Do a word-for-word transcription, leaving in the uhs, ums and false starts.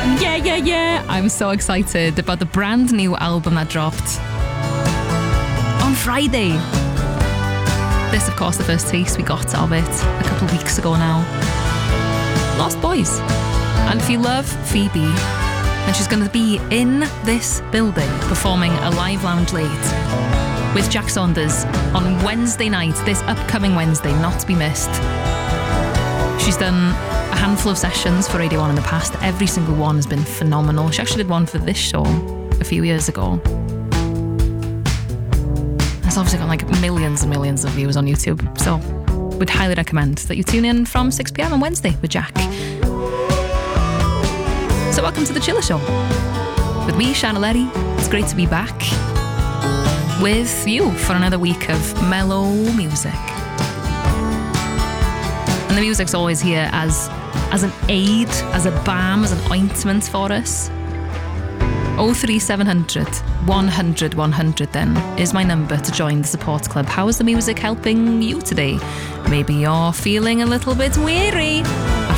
Yeah, yeah, yeah. I'm so excited about the brand new album that dropped on Friday. This, of course, the first taste we got of it a couple of weeks ago now. Lost Boys. And if you love Phoebe, then she's going to be in this building performing a live lounge late with Jack Saunders on Wednesday night, this upcoming Wednesday, not to be missed. She's done a handful of sessions for Radio one in the past. Every single one has been phenomenal. She actually did one for this show a few years ago. It's obviously got like millions and millions of views on YouTube, so would highly recommend that you tune in from six p.m. on Wednesday with Jack. So welcome to The Chiller Show with me, Shana Letty. It's great to be back with you for another week of mellow music. And the music's always here as as an aid, as a balm, as an ointment for us. oh three seven hundred, one hundred, one hundred then is my number to join the support club. How is the music helping you today? Maybe you're feeling a little bit weary.